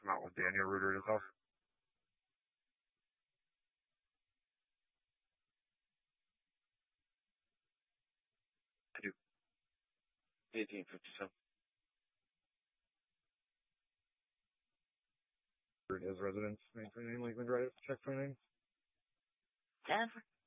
come out with Daniel Reuter at his house. I do. 1857. His residence, 1929 Lakeland Drive, check 29. Denver.